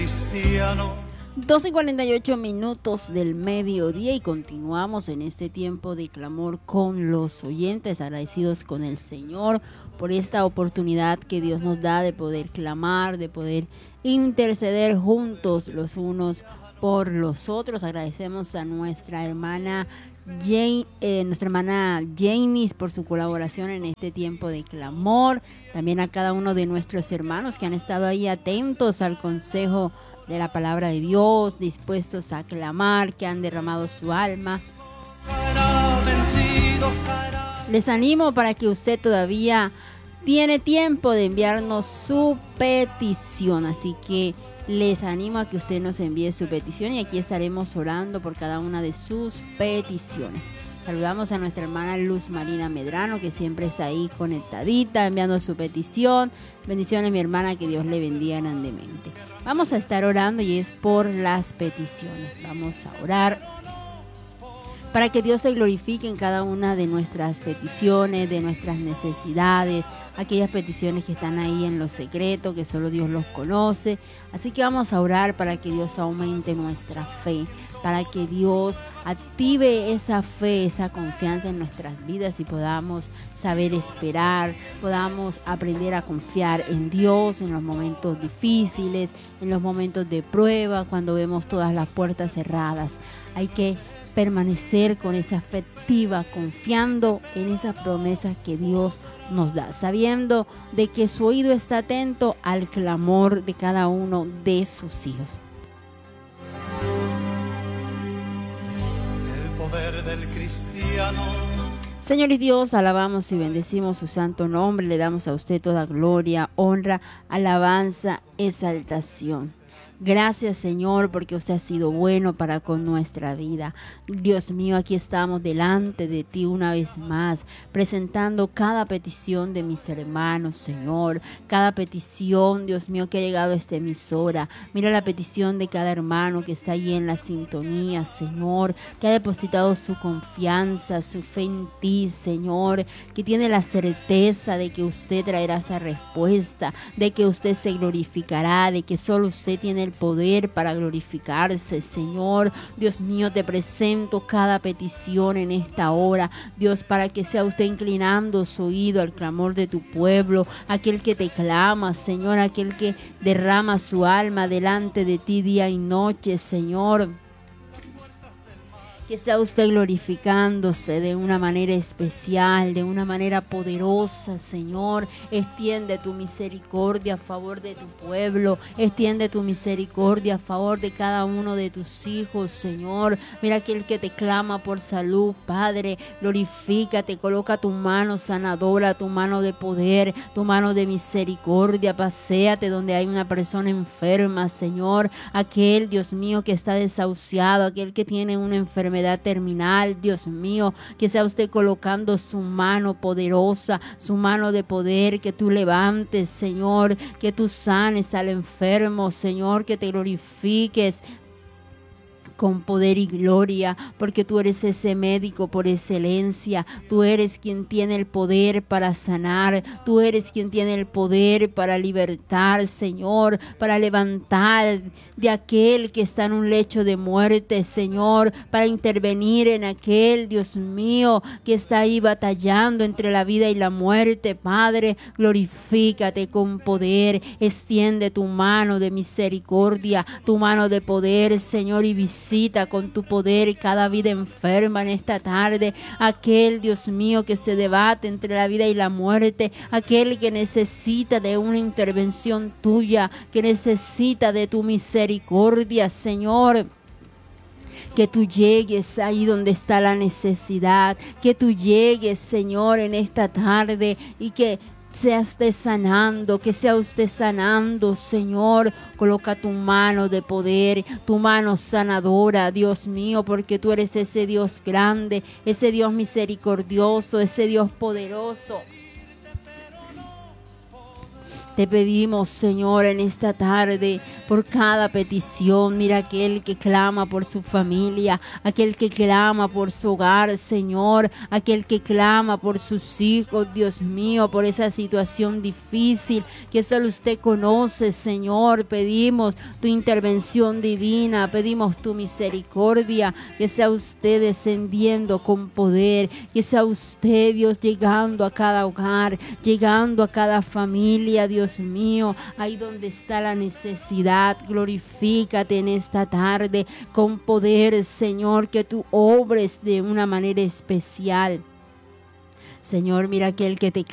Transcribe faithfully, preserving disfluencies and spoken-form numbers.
cristiano. doce y cuarenta y ocho minutos del mediodía y continuamos en este tiempo de clamor con los oyentes, agradecidos con el Señor por esta oportunidad que Dios nos da de poder clamar, de poder interceder juntos los unos por los otros. Agradecemos a nuestra hermana Jane, eh, nuestra hermana Janice por su colaboración en este tiempo de clamor, también a cada uno de nuestros hermanos que han estado ahí atentos al consejo de la palabra de Dios, dispuestos a clamar, que han derramado su alma. Les animo para que usted todavía tiene tiempo de enviarnos su petición, así que les animo a que usted nos envíe su petición y aquí estaremos orando por cada una de sus peticiones. Saludamos a nuestra hermana Luz Marina Medrano, que siempre está ahí conectadita, enviando su petición. Bendiciones, mi hermana, que Dios le bendiga grandemente. Vamos a estar orando y es por las peticiones. Vamos a orar para que Dios se glorifique en cada una de nuestras peticiones, de nuestras necesidades, aquellas peticiones que están ahí en lo secreto, que solo Dios los conoce. Así que vamos a orar para que Dios aumente nuestra fe, para que Dios active esa fe, esa confianza en nuestras vidas y podamos saber esperar, podamos aprender a confiar en Dios en los momentos difíciles, en los momentos de prueba, cuando vemos todas las puertas cerradas. Hay que permanecer con esa fe activa, confiando en esas promesas que Dios nos da, sabiendo de que su oído está atento al clamor de cada uno de sus hijos. El poder del cristiano. Señor y Dios, alabamos y bendecimos su santo nombre, le damos a usted toda gloria, honra, alabanza, exaltación. Gracias, Señor, porque usted ha sido bueno para con nuestra vida. Dios mío, aquí estamos delante de ti una vez más, presentando cada petición de mis hermanos, Señor. Cada petición, Dios mío, que ha llegado a esta emisora. Mira la petición de cada hermano que está allí en la sintonía, Señor, que ha depositado su confianza, su fe en ti, Señor, que tiene la certeza de que usted traerá esa respuesta, de que usted se glorificará, de que solo usted tiene el poder para glorificarse, Señor. Dios mío, te presento cada petición en esta hora, Dios, para que sea usted inclinando su oído al clamor de tu pueblo, aquel que te clama, Señor, aquel que derrama su alma delante de ti día y noche, Señor. Que sea usted glorificándose de una manera especial, de una manera poderosa, Señor. Extiende tu misericordia a favor de tu pueblo. Extiende tu misericordia a favor de cada uno de tus hijos, Señor. Mira aquel que te clama por salud, Padre. Glorifícate, coloca tu mano sanadora, tu mano de poder, tu mano de misericordia. Paséate donde hay una persona enferma, Señor. Aquel, Dios mío, que está desahuciado, aquel que tiene una enfermedad terminal, Dios mío, que sea usted colocando su mano poderosa, su mano de poder, que tú levantes, Señor, que tú sanes al enfermo, Señor, que te glorifiques con poder y gloria, porque tú eres ese médico por excelencia. Tú eres quien tiene el poder para sanar, tú eres quien tiene el poder para libertar, Señor, para levantar de aquel que está en un lecho de muerte, Señor, para intervenir en aquel, Dios mío, que está ahí batallando entre la vida y la muerte. Padre, glorifícate con poder, extiende tu mano de misericordia, tu mano de poder, Señor, y visita con tu poder cada vida enferma en esta tarde, aquel, Dios mío, que se debate entre la vida y la muerte, aquel que necesita de una intervención tuya, que necesita de tu misericordia, Señor. Que tú llegues ahí donde está la necesidad, que tú llegues, Señor, en esta tarde y que sea usted sanando, que sea usted sanando, Señor. Coloca tu mano de poder, tu mano sanadora, Dios mío, porque tú eres ese Dios grande, ese Dios misericordioso, ese Dios poderoso. Te pedimos, Señor, en esta tarde por cada petición. Mira aquel que clama por su familia, aquel que clama por su hogar, Señor, aquel que clama por sus hijos, Dios mío, por esa situación difícil que solo usted conoce, Señor. Pedimos tu intervención divina, pedimos tu misericordia, que sea usted descendiendo con poder, que sea usted, Dios, llegando a cada hogar, llegando a cada familia, Dios mío, ahí donde está la necesidad. Glorifícate en esta tarde con poder, Señor, que tú obres de una manera especial. Señor, mira aquel que te